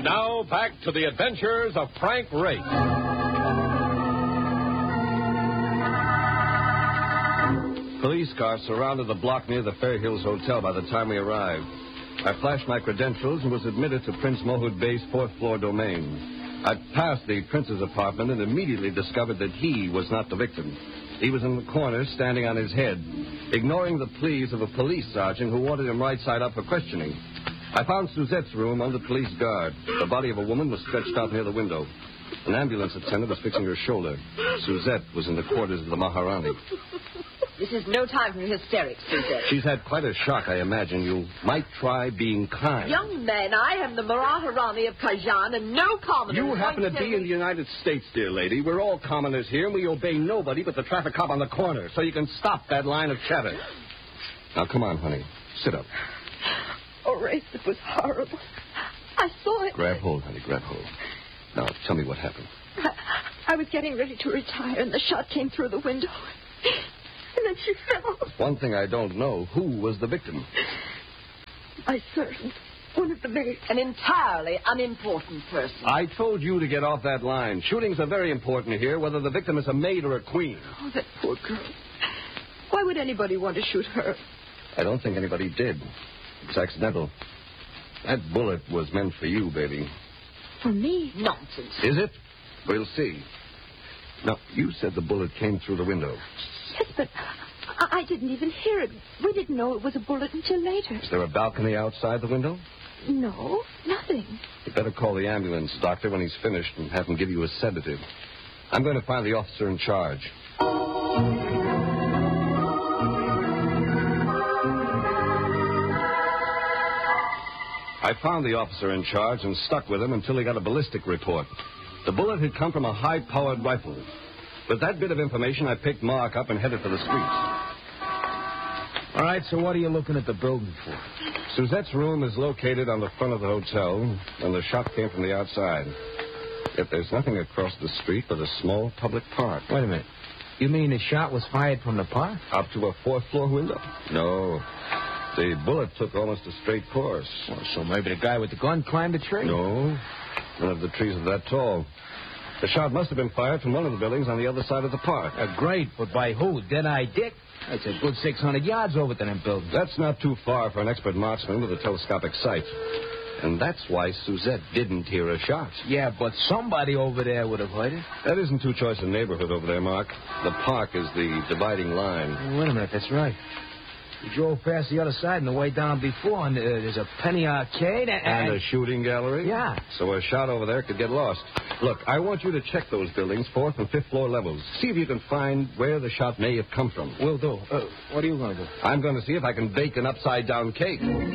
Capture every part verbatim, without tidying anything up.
And now, back to the adventures of Frank Rake. Police cars surrounded the block near the Fair Hills Hotel by the time we arrived. I flashed my credentials and was admitted to Prince Mohud Bey's fourth-floor domain. I passed the prince's apartment and immediately discovered that he was not the victim. He was in the corner, standing on his head, ignoring the pleas of a police sergeant who wanted him right side up for questioning. I found Suzette's room under police guard. The body of a woman was stretched out near the window. An ambulance attendant was fixing her shoulder. Suzette was in the quarters of the Maharani. This is no time for hysterics, Suzette. She's had quite a shock, I imagine. You might try being kind. Young man, I am the Maharani of Kajan, and no commoner... You happen to be in the United States, dear lady. We're all commoners here, and we obey nobody but the traffic cop on the corner, so you can stop that line of chatter. Now, come on, honey. Sit up. Oh, Rafe, it was horrible. I saw it. Grab hold, honey, grab hold. Now, tell me what happened. I, I was getting ready to retire, and the shot came through the window. And then she fell. One thing I don't know, who was the victim? My servant, one of the maids. An entirely unimportant person. I told you to get off that line. Shootings are very important here, whether the victim is a maid or a queen. Oh, that poor girl. Why would anybody want to shoot her? I don't think anybody did. It's accidental. That bullet was meant for you, baby. For me? Nonsense. Is it? We'll see. Now, you said the bullet came through the window. Yes, but I, I didn't even hear it. We didn't know it was a bullet until later. Is there a balcony outside the window? No, nothing. You better call the ambulance doctor when he's finished and have him give you a sedative. I'm going to find the officer in charge. I found the officer in charge and stuck with him until he got a ballistic report. The bullet had come from a high-powered rifle. With that bit of information, I picked Mark up and headed for the streets. All right, so what are you looking at the building for? Suzette's room is located on the front of the hotel, and the shot came from the outside. Yet there's nothing across the street but a small public park. Wait a minute. You mean the shot was fired from the park? Up to a fourth-floor window? No. The bullet took almost a straight course. Well, so maybe the guy with the gun climbed a tree? No. None of the trees are that tall. The shot must have been fired from one of the buildings on the other side of the park. Uh, great, but by who? Dead-Eye Dick? That's a good six hundred yards over to them buildings. That's not too far for an expert marksman with a telescopic sight. And that's why Suzette didn't hear a shot. Yeah, but somebody over there would have heard it. That isn't too choice a neighborhood over there, Mark. The park is the dividing line. Oh, wait a minute, that's right. We drove past the other side on the way down before, and uh, there's a penny arcade and... And a shooting gallery? Yeah. So a shot over there could get lost. Look, I want you to check those buildings, fourth and fifth floor levels. See if you can find where the shot may have come from. Will do. Uh, what are you going to do? I'm going to see if I can bake an upside-down cake.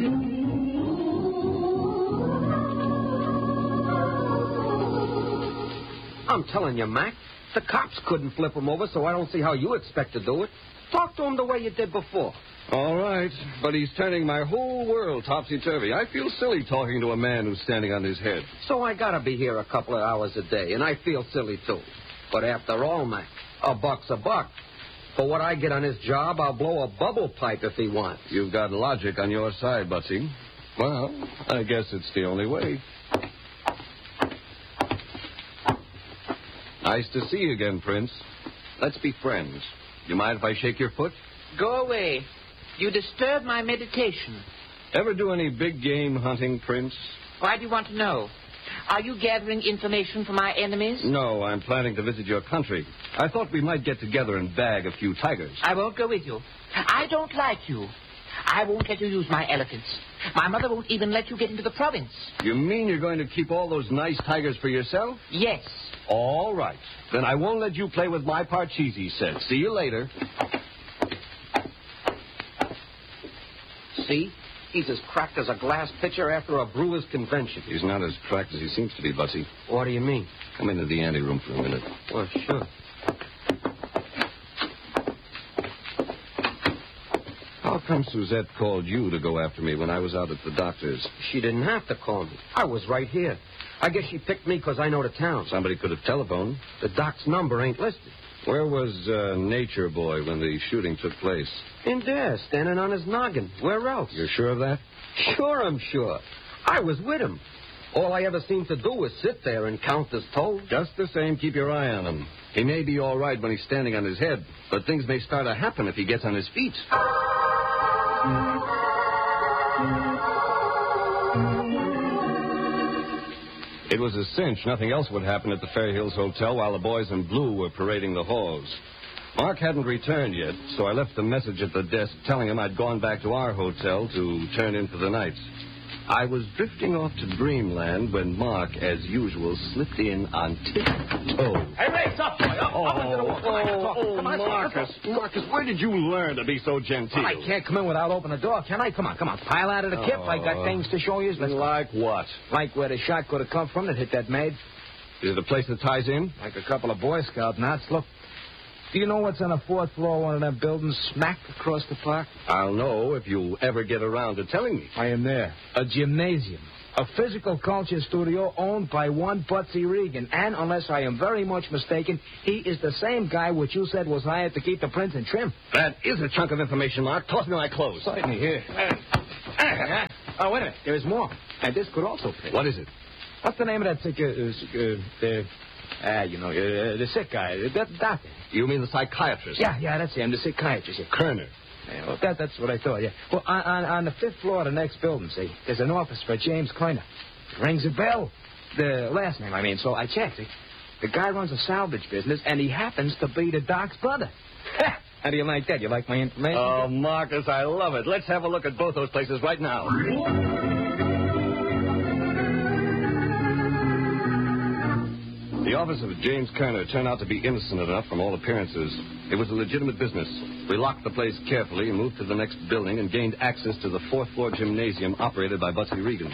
I'm telling you, Mac, the cops couldn't flip him over, so I don't see how you expect to do it. Talk to him the way you did before. All right, but he's turning my whole world topsy-turvy. I feel silly talking to a man who's standing on his head. So I gotta be here a couple of hours a day, and I feel silly, too. But after all, Mac, a buck's a buck. For what I get on his job, I'll blow a bubble pipe if he wants. You've got logic on your side, Butsy. Well, I guess it's the only way. Nice to see you again, Prince. Let's be friends. You mind if I shake your foot? Go away. You disturb my meditation. Ever do any big game hunting, Prince? Why do you want to know? Are you gathering information from my enemies? No, I'm planning to visit your country. I thought we might get together and bag a few tigers. I won't go with you. I don't like you. I won't let you use my elephants. My mother won't even let you get into the province. You mean you're going to keep all those nice tigers for yourself? Yes. All right. Then I won't let you play with my Parcheesi set. See you later. See? He's as cracked as a glass pitcher after a brewer's convention. He's not as cracked as he seems to be, Butsy. What do you mean? Come into the anteroom for a minute. Well, sure. How come Suzette called you to go after me when I was out at the doctor's? She didn't have to call me. I was right here. I guess she picked me because I know the town. Somebody could have telephoned. The doc's number ain't listed. Where was uh, Nature Boy when the shooting took place? In there, standing on his noggin. Where else? You're sure of that? Sure, I'm sure. I was with him. All I ever seem to do is sit there and count his toes. Just the same, keep your eye on him. He may be all right when he's standing on his head, but things may start to happen if he gets on his feet. It was a cinch. Nothing else would happen at the Fair Hills Hotel while the boys in blue were parading the halls. Mark hadn't returned yet, so I left a message at the desk telling him I'd gone back to our hotel to turn in for the night. I was drifting off to dreamland when Mark, as usual, slipped in on tiptoe. Hey, Ray, stop, boy. Up, Oh, up into the wall. Come on, oh, talk. oh, Come on, Marcus, Marcus, where did you learn to be so genteel? I can't come in without opening the door, can I? Come on, come on. Pile out of the kip. I got things to show you. Let's go. Like what? Like where the shot could have come from that hit that maid. Is it a place that ties in? Like a couple of Boy Scout knots. Look, do you know what's on the fourth floor of one of them buildings smack across the park? I'll know if you ever get around to telling me. I am there. A gymnasium. A physical culture studio owned by one Butsy Regan. And, unless I am very much mistaken, he is the same guy which you said was hired to keep the prince in trim. That is a chunk of information, Mark. Toss me my clothes. Certainly, here. Uh, oh, wait a minute. There's more. And this could also fit. What is it? What's the name of that sick, uh, uh, the, ah, you know, uh, the sick guy, the doctor? You mean the psychiatrist? Yeah, yeah, that's him, the psychiatrist. Yeah. Kerner. Yeah, well, that, that's what I thought, yeah. Well, on, on, on the fifth floor of the next building, see, there's an office for James Kleiner. Rings a bell. The last name, I mean, so I checked, see. The guy runs a salvage business, and he happens to be the doc's brother. How do you like that? You like my information? Oh, Marcus, I love it. Let's have a look at both those places right now. The office of James Kerner turned out to be innocent enough from all appearances. It was a legitimate business. We locked the place carefully and moved to the next building and gained access to the fourth-floor gymnasium operated by Butsy Regan.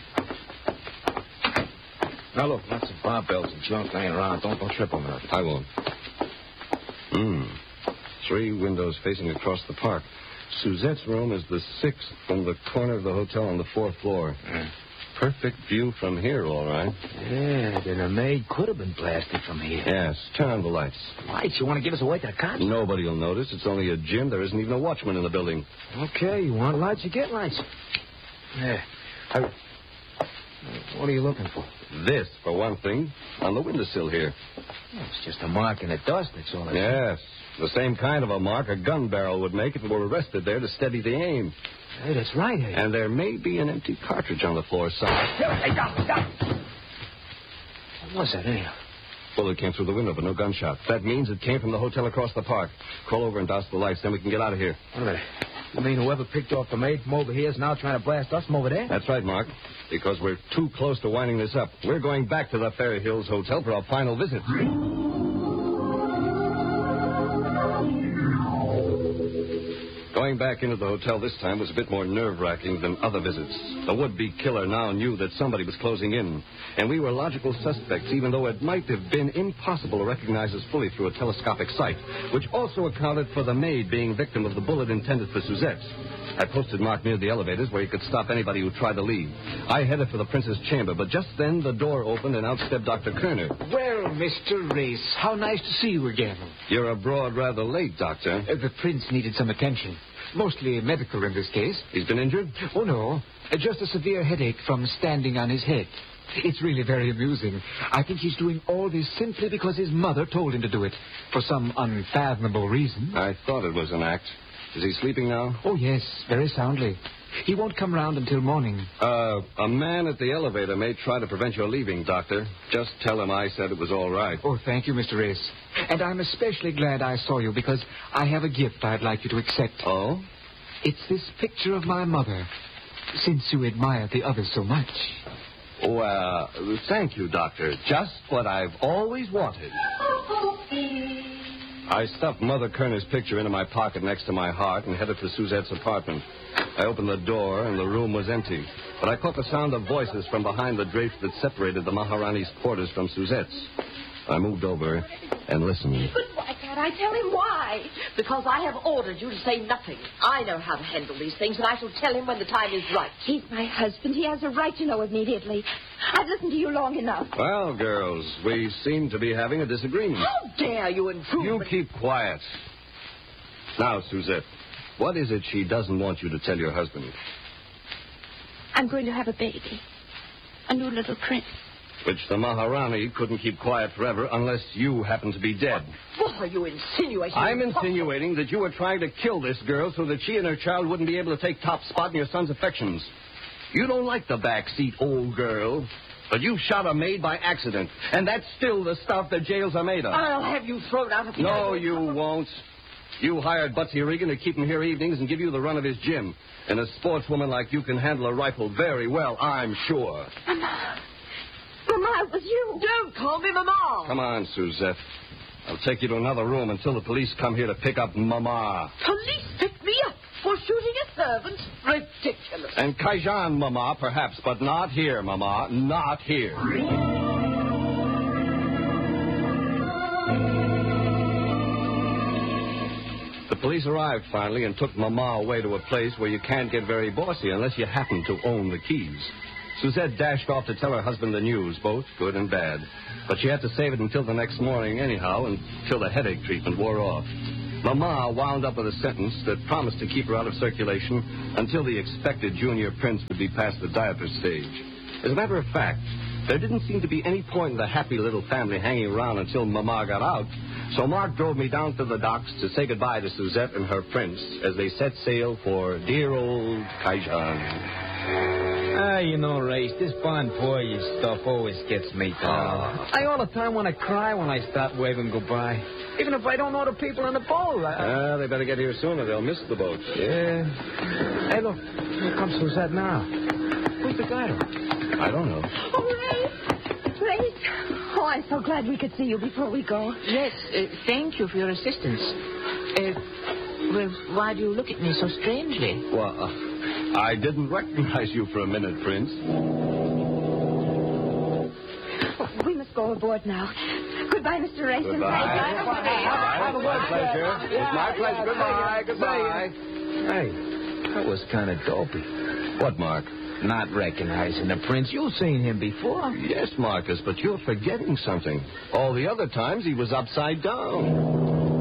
Now, look, lots of barbells and junk laying around. Don't, don't trip on that. I won't. Hmm. Three windows facing across the park. Suzette's room is the sixth from the corner of the hotel on the fourth floor. Yeah. Perfect view from here, all right. Yeah, then a maid could have been blasted from here. Yes. Turn on the lights. Lights? You want to give us away to the cops? Nobody will notice. It's only a gym. There isn't even a watchman in the building. Okay, you want lights, you get lights. Yeah. I... What are you looking for? This, for one thing, on the windowsill here. Yeah, it's just a mark in the dust, that's all. Yes. The same kind of a mark a gun barrel would make if it were rested there to steady the aim. Hey, that's right. Hey. And there may be an empty cartridge on the floor somewhere. Hey, stop, stop. What was that, anyhow? Well, it came through the window, but no gunshot. That means it came from the hotel across the park. Crawl over and douse the lights, then we can get out of here. Wait a minute. You mean whoever picked off the maid from over here is now trying to blast us from over there? That's right, Mark. Because we're too close to winding this up. We're going back to the Fair Hills Hotel for our final visit. Going back into the hotel this time was a bit more nerve-wracking than other visits. The would-be killer now knew that somebody was closing in. And we were logical suspects, even though it might have been impossible to recognize us fully through a telescopic sight, which also accounted for the maid being victim of the bullet intended for Suzette. I posted Mark near the elevators where he could stop anybody who tried to leave. I headed for the prince's chamber, but just then the door opened and out stepped Doctor Kerner. Well, Mister Race, how nice to see you again. You're abroad rather late, Doctor. Uh, the prince needed some attention. Mostly medical in this case. He's been injured? Oh, no. Uh, just a severe headache from standing on his head. It's really very amusing. I think he's doing all this simply because his mother told him to do it. For some unfathomable reason. I thought it was an act. Is he sleeping now? Oh, yes, very soundly. He won't come round until morning. Uh, a man at the elevator may try to prevent your leaving, Doctor. Just tell him I said it was all right. Oh, thank you, Mister Race. And I'm especially glad I saw you because I have a gift I'd like you to accept. Oh? It's this picture of my mother, since you admire the others so much. Well, thank you, Doctor. Just what I've always wanted. I stuffed Mother Kerner's picture into my pocket next to my heart and headed for Suzette's apartment. I opened the door, and the room was empty. But I caught the sound of voices from behind the drapes that separated the Maharani's quarters from Suzette's. I moved over and listened. But why can't I tell him why? Because I have ordered you to say nothing. I know how to handle these things, and I shall tell him when the time is right. He's my husband. He has a right to know immediately. I've listened to you long enough. Well, girls, we seem to be having a disagreement. How dare you intrude? You keep quiet. Now, Suzette, what is it she doesn't want you to tell your husband? I'm going to have a baby. a new little prince. Which the Maharani couldn't keep quiet forever unless you happen to be dead. What are you insinuating? I'm insinuating that you were trying to kill this girl so that she and her child wouldn't be able to take top spot in your son's affections. You don't like the backseat old girl, but you shot a maid by accident, and that's still the stuff that jails are made of. I'll have you thrown out of here. No, you won't. You hired Butsy Regan to keep him here evenings and give you the run of his gym. And a sportswoman like you can handle a rifle very well, I'm sure. Mama. Mama, it was you. Don't call me Mama. Come on, Suzette. I'll take you to another room until the police come here to pick up Mama. Police picked me up for shooting a servant? Ridiculous. And Kaijan, Mama, perhaps, but not here, Mama. Not here. The police arrived finally and took Mama away to a place where you can't get very bossy unless you happen to own the keys. Suzette dashed off to tell her husband the news, both good and bad. But she had to save it until the next morning anyhow, until the headache treatment wore off. Mama wound up with a sentence that promised to keep her out of circulation until the expected junior prince would be past the diaper stage. As a matter of fact, there didn't seem to be any point in the happy little family hanging around until Mama got out, so Mark drove me down to the docks to say goodbye to Suzette and her prince as they set sail for dear old Kaijan. Ah, you know, Race, this Bon Voyage stuff always gets me down. I all the time want to cry when I start waving goodbye. Even if I don't know the people in the boat. I... Ah, they better get here sooner. They'll miss the boat. Yeah. Hey, look. Here comes Suzette now. Who's the guy? I don't know. Oh, Race. Race. Oh, I'm so glad we could see you before we go. Yes, uh, thank you for your assistance. Uh, well, why do you look at me so strangely? Well, uh, I didn't recognize you for a minute, Prince. Oh, we must go aboard now. Goodbye, Mister Race. Goodbye. Goodbye. Goodbye. It was my pleasure. It was my pleasure. Goodbye. Goodbye. Hey, that was kind of dopey. What, Mark? Not recognizing the prince. You've seen him before. Yes, Marcus, but you're forgetting something. All the other times he was upside down.